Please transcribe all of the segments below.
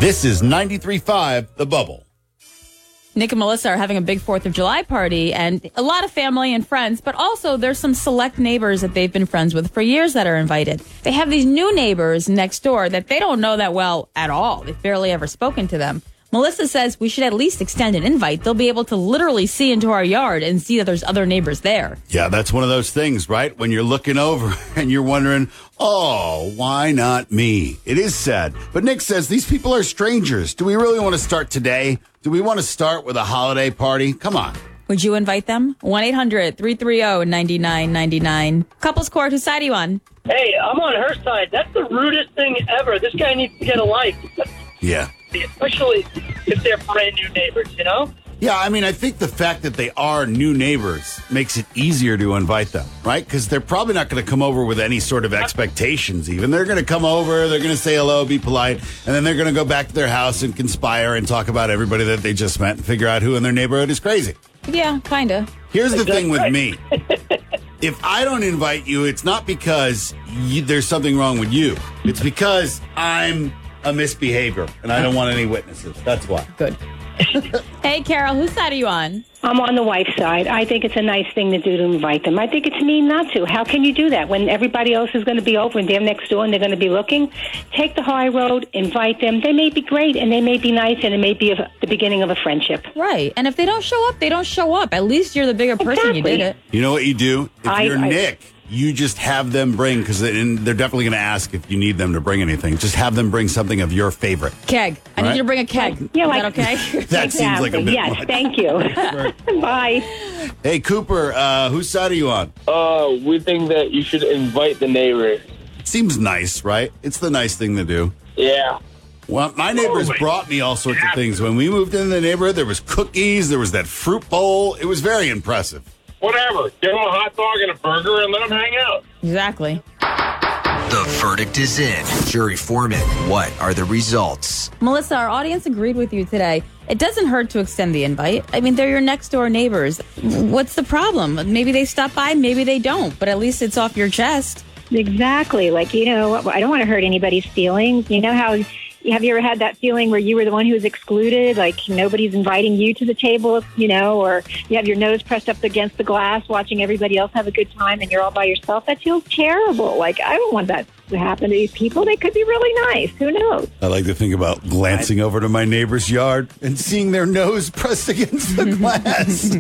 This is 93.5 The Bubble. Nick and Melissa are having a big 4th of July party, and a lot of family and friends, but also there's some select neighbors that they've been friends with for years that are invited. They have these new neighbors next door that they don't know that well at all. They've barely ever spoken to them. Melissa says we should at least extend an invite. They'll be able to literally see into our yard and see that there's other neighbors there. Yeah, that's one of those things, right? When you're looking over and you're wondering, oh, why not me? It is sad. But Nick says these people are strangers. Do we really want to start today? Do we want to start with a holiday party? Come on. Would you invite them? 1-800-330-9999. Couples Court, whose side are you on? Hey, I'm on her side. That's the rudest thing ever. This guy needs to get a life. Yeah. Especially if they're brand new neighbors, you know? Yeah, I mean, I think the fact that they are new neighbors makes it easier to invite them, right? Because they're probably not going to come over with any sort of expectations even. They're going to come over, they're going to say hello, be polite, and then they're going to go back to their house and conspire and talk about everybody that they just met and figure out who in their neighborhood is crazy. Yeah, kind of. Here's the thing with me. If I don't invite you, it's not because there's something wrong with you. It's because I'm a misbehavior, and I don't want any witnesses. That's why. Good. Hey, Carol, whose side are you on? I'm on the wife's side. I think it's a nice thing to do to invite them. I think it's mean not to. How can you do that when everybody else is going to be over and they're next door and they're going to be looking? Take the high road, invite them. They may be great and they may be nice and it may be the beginning of a friendship. Right. And if they don't show up, they don't show up. At least you're the bigger person. You did it. You know what you do? If you're Nick, you just have them bring, because they're definitely going to ask if you need them to bring anything. Just have them bring something of your favorite. Keg. I need you to bring a keg. Yeah, is that okay? That seems like a bit Yes, much. thank you. Bye. Hey, Cooper, whose side are you on? We think that you should invite the neighbor. Seems nice, right? It's the nice thing to do. Yeah. Well, my neighbors brought me all sorts of things. When we moved into the neighborhood, there was cookies, there was that fruit bowl. It was very impressive. Whatever. Give them a hot dog and a burger and let them hang out. Exactly. The verdict is in. Jury foreman, what are the results? Melissa, our audience agreed with you today. It doesn't hurt to extend the invite. I mean, they're your next door neighbors. What's the problem? Maybe they stop by, maybe they don't, but at least it's off your chest. Exactly. Like, I don't want to hurt anybody's feelings. You know how... Have you ever had that feeling where you were the one who was excluded, like nobody's inviting you to the table, or you have your nose pressed up against the glass watching everybody else have a good time and you're all by yourself? That feels terrible. Like, I don't want that to happen to these people. They could be really nice. Who knows? I like to think about glancing over to my neighbor's yard and seeing their nose pressed against the glass.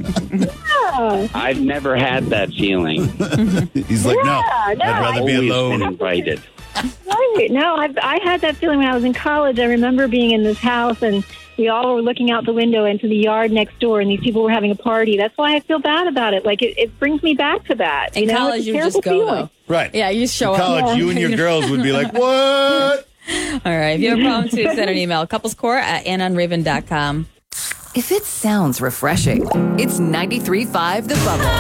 Yeah. I've never had that feeling. He's like, no, I'd rather be Always alone. been invited. Right. No, I had that feeling when I was in college. I remember being in this house and we all were looking out the window into the yard next door and these people were having a party. That's why I feel bad about it. Like, it brings me back to that. In college, you just go, though. Right. Yeah, you show in up. college, you and your girls would be like, what? All right. If you have a problem, too, send an email. couplescore@annonraven.com. If it sounds refreshing, it's 93.5 The Bubble.